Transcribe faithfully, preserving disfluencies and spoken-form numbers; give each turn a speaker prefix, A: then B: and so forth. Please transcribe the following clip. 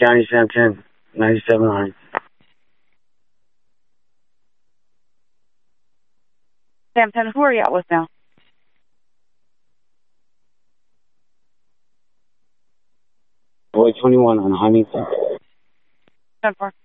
A: County, Sam ten, ninety-seven hundred.
B: Sam ten, who are you out with now?
A: Boy twenty-one on Huntington.
B: ten four.